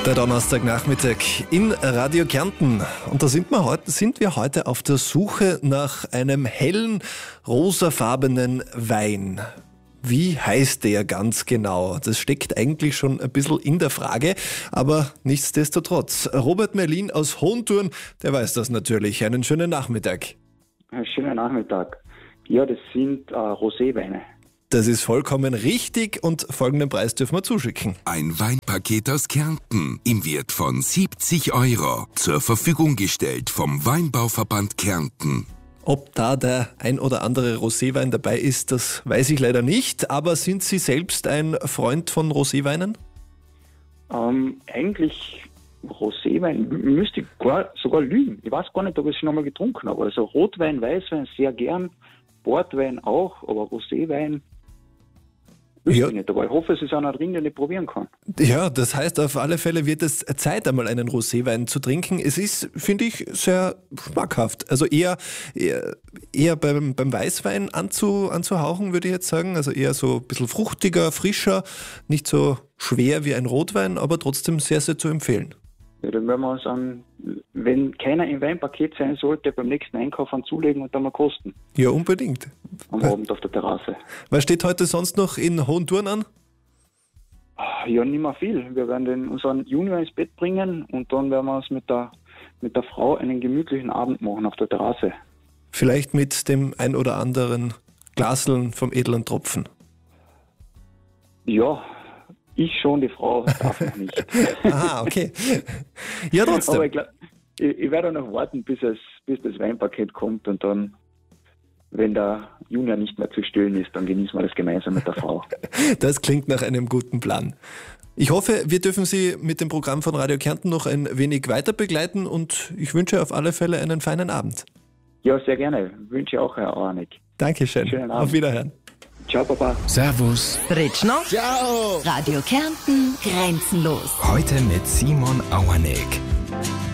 Der Donnerstagnachmittag in Radio Kärnten. Und da sind wir heute auf der Suche nach einem hellen, rosafarbenen Wein. Wie heißt der ganz genau? Das steckt eigentlich schon ein bisschen in der Frage, aber nichtsdestotrotz. Robert Merlin aus Hohenthurn, der weiß das natürlich. Einen schönen Nachmittag. Einen schönen Nachmittag. Ja, das sind Roséweine. Das ist vollkommen richtig und folgenden Preis dürfen wir zuschicken. Ein Weinpaket aus Kärnten im Wert von 70 € zur Verfügung gestellt vom Weinbauverband Kärnten. Ob da der ein oder andere Roséwein dabei ist, das weiß ich leider nicht. Aber sind Sie selbst ein Freund von Roséweinen? Eigentlich Roséwein müsste ich sogar lügen. Ich weiß gar nicht, ob ich es noch mal getrunken habe. Also Rotwein, Weißwein sehr gern, Portwein auch, aber Roséwein wüsste ich nicht. Aber ich hoffe, es ist einer drin, den ich probieren kann. Ja, das heißt, auf alle Fälle wird es Zeit, einmal einen Roséwein zu trinken. Es ist, finde ich, sehr schmackhaft. Also eher beim Weißwein anzuhauchen, würde ich jetzt sagen. Also eher so ein bisschen fruchtiger, frischer, nicht so schwer wie ein Rotwein, aber trotzdem sehr, sehr zu empfehlen. Ja, dann werden wir uns wenn keiner im Weinpaket sein sollte, beim nächsten Einkauf zulegen und dann mal kosten. Ja, unbedingt. Am Abend auf der Terrasse. Was steht heute sonst noch in Hohenthurn an? Ja, nicht mehr viel. Wir werden unseren Junior ins Bett bringen und dann werden wir uns mit der Frau einen gemütlichen Abend machen auf der Terrasse. Vielleicht mit dem ein oder anderen Glaseln vom edlen Tropfen. Ja, ich schon, die Frau darf noch nicht. Aha, okay. Ja, trotzdem. Aber ich werde noch warten, bis das Weinpaket kommt und dann, wenn der Junior nicht mehr zu stillen ist, dann genießen wir das gemeinsam mit der Frau. Das klingt nach einem guten Plan. Ich hoffe, wir dürfen Sie mit dem Programm von Radio Kärnten noch ein wenig weiter begleiten und ich wünsche auf alle Fälle einen feinen Abend. Ja, sehr gerne. Wünsche auch, Herr Arnig. Dankeschön. Schönen Abend. Auf Wiederhören. Ciao, Papa. Servus. Britschner. Ciao. Radio Kärnten, grenzenlos. Heute mit Simon Auerneck.